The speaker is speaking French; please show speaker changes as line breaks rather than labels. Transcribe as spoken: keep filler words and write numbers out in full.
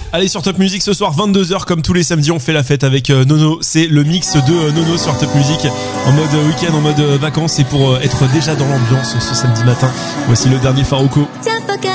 Allez, sur Top Music ce soir vingt-deux heures, comme tous les samedis, on fait la fête avec euh, Nono. C'est le mix de euh, Nono sur Top Music en mode euh, week-end, en mode euh, vacances, et pour euh, être déjà dans l'ambiance ce samedi matin. Voici le dernier Farouko.